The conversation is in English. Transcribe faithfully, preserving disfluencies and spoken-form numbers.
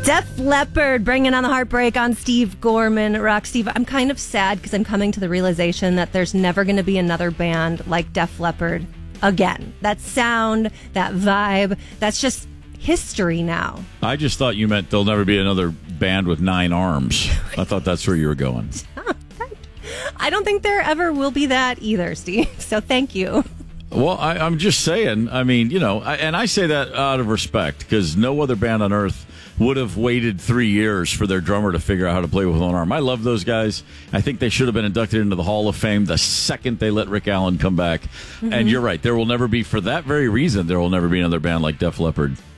Def Leppard bringing on the heartbreak on Steve Gorman. Rock Steve, I'm kind of sad because I'm coming to the realization that there's never going to be another band like Def Leppard again. That sound, that vibe, that's just history now. I just thought you meant there'll never be another band with nine arms. I thought that's where you were going. I don't think there ever will be that either, Steve. So thank you. Well, I, I'm just saying, I mean, you know, I, and I say that out of respect because no other band on earth would have waited three years for their drummer to figure out how to play with one arm. I love those guys. I think they should have been inducted into the Hall of Fame the second they let Rick Allen come back. Mm-hmm. And you're right. There will never be, for that very reason, there will never be another band like Def Leppard.